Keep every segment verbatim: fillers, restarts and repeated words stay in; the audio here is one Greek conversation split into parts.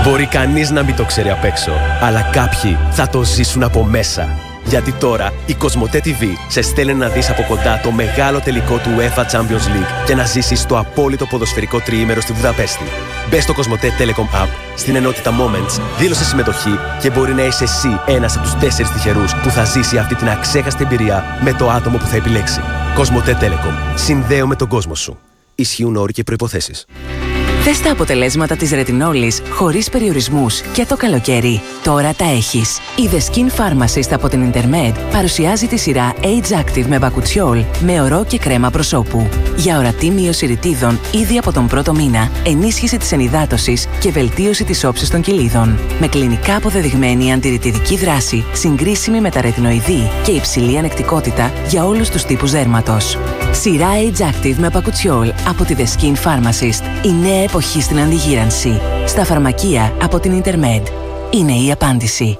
Μπορεί κανείς να μην το ξέρει απ' έξω, αλλά κάποιοι θα το ζήσουν από μέσα. Γιατί τώρα η Κοσμοτέ τι βι σε στέλνει να δεις από κοντά το μεγάλο τελικό του UEFA Champions League και να ζήσεις το απόλυτο ποδοσφαιρικό τριήμερο στη Βουδαπέστη. Μπες στο Κοσμοτέ Telecom App, στην ενότητα Moments, δήλωσε συμμετοχή και μπορεί να είσαι εσύ ένας από τους τέσσερις τυχερούς που θα ζήσει αυτή την αξέχαστη εμπειρία με το άτομο που θα επιλέξει. Κοσμοτέ Telecom. Συνδέω με τον κόσμο σου. Ισχύουν όροι και προϋποθέσεις. Θες τα αποτελέσματα της ρετινόλης χωρίς περιορισμούς και το καλοκαίρι. Τώρα τα έχεις. Η The Skin Pharmacist από την Intermed παρουσιάζει τη σειρά Age Active με μπακουτσιόλ με ορό και κρέμα προσώπου. Για ορατή μείωση ρητίδων ήδη από τον πρώτο μήνα, ενίσχυση της ενυδάτωσης και βελτίωση της όψης των κοιλίδων. Με κλινικά αποδεδειγμένη αντιρρητιδική δράση, συγκρίσιμη με τα ρετινοειδή και υψηλή ανεκτικότητα για όλους τους τύπους δέρματος. Σειρά Age Active με μπακουτσιόλ από τη The Skin Pharmacist. Η νέα εποχή στην αντιγύρανση. Στα φαρμακεία από την Intermed. Είναι η απάντηση.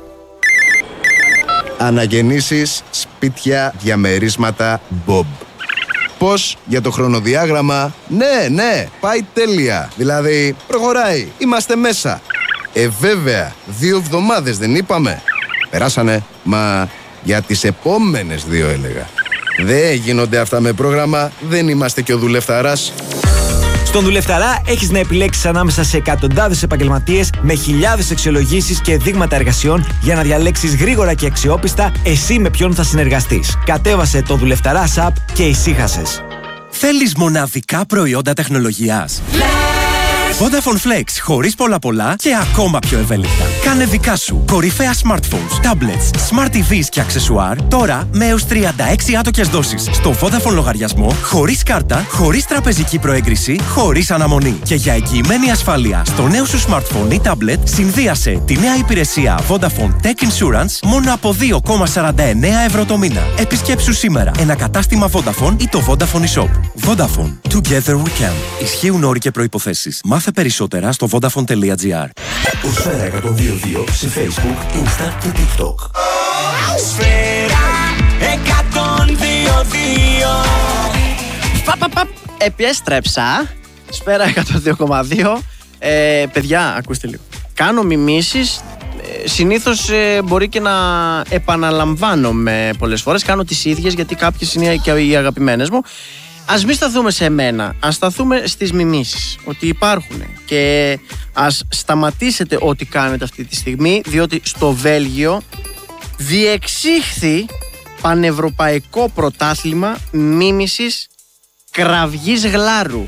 Αναγεννήσεις, σπίτια, διαμερίσματα, Bob. Πώς για το χρονοδιάγραμμα? Ναι, ναι, πάει τέλεια. Δηλαδή, προχωράει, είμαστε μέσα. Ε, βέβαια, δύο εβδομάδες δεν είπαμε? Περάσανε, μα για τις επόμενες δύο έλεγα. Δεν γίνονται αυτά με πρόγραμμα, δεν είμαστε και ο δουλευταράς. Στον Δουλευταρά έχεις να επιλέξεις ανάμεσα σε εκατοντάδες επαγγελματίες με χιλιάδες αξιολογήσεις και δείγματα εργασιών για να διαλέξεις γρήγορα και αξιόπιστα εσύ με ποιον θα συνεργαστείς. Κατέβασε το Δουλευταρά app και ησύχασες. Θέλεις μοναδικά προϊόντα τεχνολογίας? Vodafone Flex, χωρίς πολλά πολλά και ακόμα πιο ευέλικτα. Κάνε δικά σου κορυφαία smartphones, tablets, smart τι βις και αξεσουάρ τώρα με έως τριάντα έξι άτοκες δόσεις στο Vodafone λογαριασμό, χωρίς κάρτα, χωρίς τραπεζική προέγκριση, χωρίς αναμονή. Και για εγγυημένη ασφάλεια στο νέο σου smartphone ή tablet, συνδύασε τη νέα υπηρεσία Vodafone Tech Insurance μόνο από δύο κόμμα σαράντα εννέα ευρώ το μήνα. Επισκέψου σήμερα ένα κατάστημα Vodafone ή το Vodafone eShop. Vodafone. Together we can. Ισχύουν όροι και προϋποθέσεις. Μάθε περισσότερα στο vodafone τελεία gr. Σφαίρα εκατόν δύο δύο σε Facebook, Insta και TikTok. Σφαίρα εκατόν δύο δύο. Παπαπαπ, επέστρεψα. Σφαίρα εκατόν δύο κόμμα δύο. ε, Παιδιά, ακούστε λίγο. Κάνω μιμήσεις. ε, Συνήθως ε, μπορεί και να επαναλαμβάνομαι πολλές φορές. Κάνω τις ίδιες γιατί κάποιες είναι και οι αγαπημένες μου. Ας μην σταθούμε σε μένα, ας σταθούμε στις μιμήσεις, ότι υπάρχουν, και ας σταματήσετε ό,τι κάνετε αυτή τη στιγμή, διότι στο Βέλγιο διεξήχθη πανευρωπαϊκό πρωτάθλημα μίμησης κραυγής γλάρου.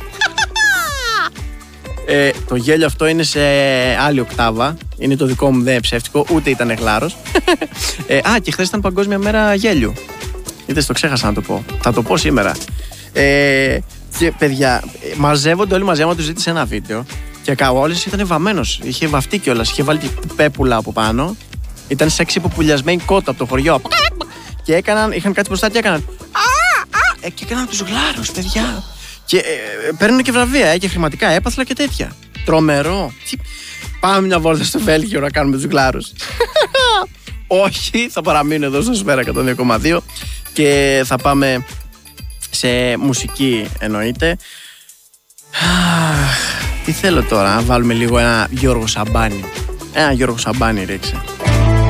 ε, το γέλιο αυτό είναι σε άλλη οκτάβα, είναι το δικό μου, δεν ψεύτικο, ούτε ήταν γλάρος. ε, α, και χθες ήταν Παγκόσμια Μέρα Γέλιου. Είδες, το ξέχασα να το πω. Θα το πω σήμερα. Ε, και παιδιά, μαζεύονται όλοι μαζί. Άμα του ζήτησε ένα βίντεο και όλες ήταν βαμμένος. Είχε βαφτεί κιόλας. Είχε βάλει πέπουλα από πάνω. Ήταν σεξι ποπουλιασμένη κότα από το χωριό. Και έκαναν, είχαν κάτι μπροστά και έκαναν. Ε, και έκαναν τους γλάρους, παιδιά. Και ε, παίρνουν και βραβεία ε, και χρηματικά έπαθλα και τέτοια. Τρομερό. Πάμε μια βόλτα στο Βέλγιο να κάνουμε τους γλάρους. Όχι, θα παραμείνω εδώ στο Σφαίρα εκατόν δύο κόμμα δύο και θα πάμε σε μουσική, εννοείται. Τι θέλω τώρα, να βάλουμε λίγο ένα Γιώργο Σαμπάνη. Ένα Γιώργο Σαμπάνη ρίξε.